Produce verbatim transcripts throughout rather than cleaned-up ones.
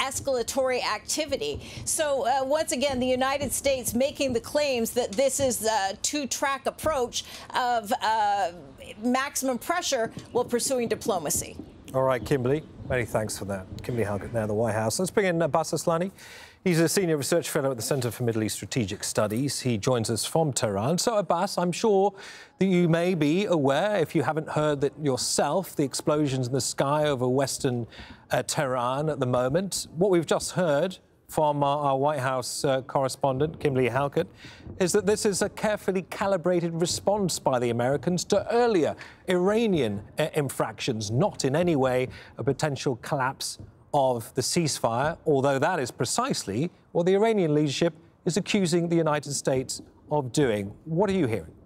escalatory activity. So uh, once again, the United States making the claims that this is a two-track approach of uh, maximum pressure while pursuing diplomacy. All right, Kimberly, many thanks for that. Kimberly Halkett now, the White House. Let's bring in Abbas Aslani. He's a senior research fellow at the Center for Middle East Strategic Studies. He joins us from Tehran. So, Abbas, I'm sure that you may be aware, if you haven't heard that yourself, the explosions in the sky over western uh, Tehran at the moment. What we've just heard from our, our White House uh, correspondent, Kimberly Halkett, is that this is a carefully calibrated response by the Americans to earlier Iranian uh, infractions, not in any way a potential collapse of the ceasefire, although that is precisely what the Iranian leadership is accusing the United States of doing. What are you hearing?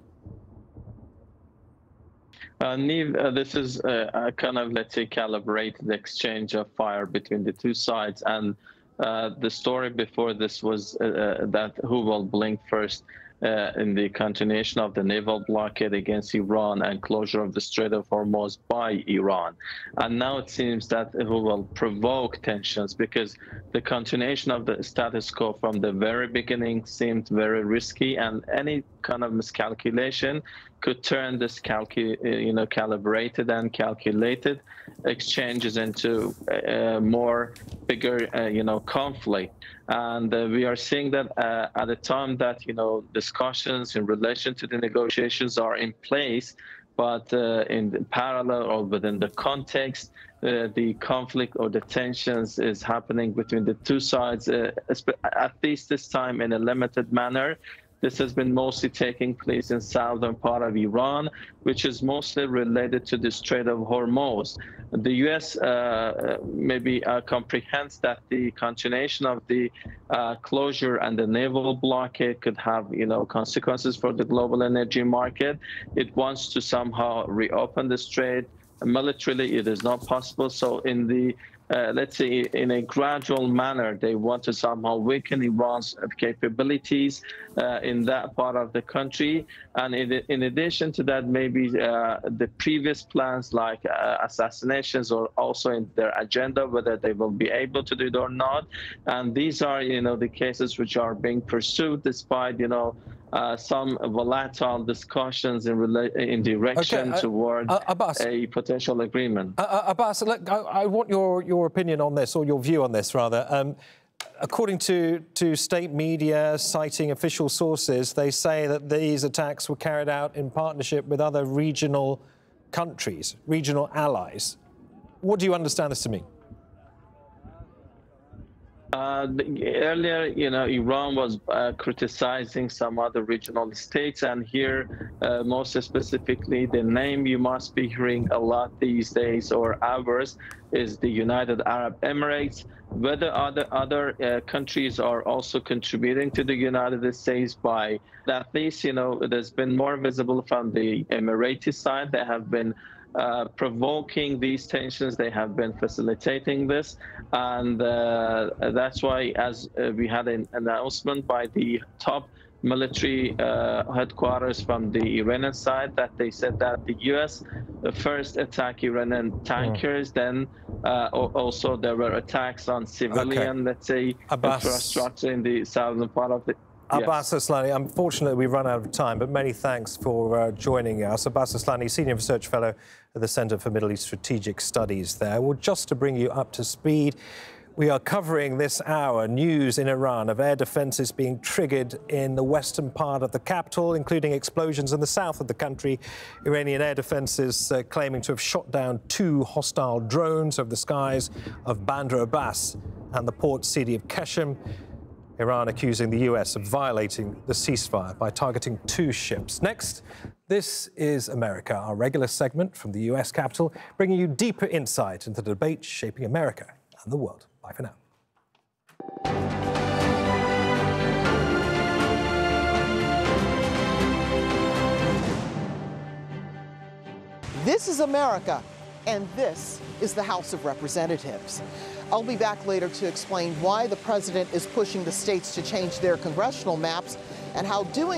Uh, Niamh, uh, this is a, a kind of, let's say, calibrated exchange of fire between the two sides. And uh, the story before this was uh, that who will blink first uh, in the continuation of the naval blockade against Iran and closure of the Strait of Hormuz by Iran. And now it seems that who will provoke tensions, because the continuation of the status quo from the very beginning seemed very risky, and any kind of miscalculation could turn this calcu you know, calibrated and calculated exchanges into uh, more bigger, uh, you know, conflict. And uh, we are seeing that uh, at the time that, you know, discussions in relation to the negotiations are in place, but uh, in the parallel or within the context, uh, the conflict or the tensions is happening between the two sides, uh, at least this time in a limited manner. This has been mostly taking place in southern part of Iran, which is mostly related to the Strait of Hormuz. The U S uh, maybe uh, comprehends that the continuation of the uh, closure and the naval blockade could have, you know, consequences for the global energy market. It wants to somehow reopen the strait. Militarily, it is not possible. So in the Uh, let's say, in a gradual manner, they want to somehow weaken Iran's capabilities uh, in that part of the country. And in, in addition to that, maybe uh, the previous plans like uh, assassinations are also in their agenda, whether they will be able to do it or not. And these are, you know, the cases which are being pursued despite, you know, Uh, some volatile discussions in, in direction okay, uh, toward uh, Abbas, a potential agreement. Uh, uh, Abbas, look, I, I want your, your opinion on this, or your view on this, rather. Um, according to, to state media, citing official sources, they say that these attacks were carried out in partnership with other regional countries, regional allies. What do you understand this to mean? Uh, the, earlier, you know, Iran was uh, criticizing some other regional states, and here, uh, most specifically, the name you must be hearing a lot these days or hours is the United Arab Emirates. Whether other other uh, countries are also contributing to the United States by at least, you know, it has been more visible from the Emirati side. They have been Uh, provoking these tensions. They have been facilitating this, and uh, that's why, as uh, we had an announcement by the top military uh, headquarters from the Iranian side, that they said that the U S first attacked Iranian tankers, mm. then uh, also there were attacks on civilian, okay. let's say, Abbas. infrastructure in the southern part of the Abbas yes. Aslani, unfortunately, we've run out of time, but many thanks for uh, joining us. Abbas Aslani, Senior Research Fellow at the Center for Middle East Strategic Studies there. Well, just to bring you up to speed, we are covering this hour news in Iran of air defences being triggered in the western part of the capital, including explosions in the south of the country. Iranian air defences uh, claiming to have shot down two hostile drones over the skies of Bandar Abbas and the port city of Qeshm. Iran accusing the U S of violating the ceasefire by targeting two ships. Next, this is America, our regular segment from the U S Capitol, bringing you deeper insight into the debate shaping America and the world. Bye for now. This is America, and this is the House of Representatives. I'll be back later to explain why the president is pushing the states to change their congressional maps and how doing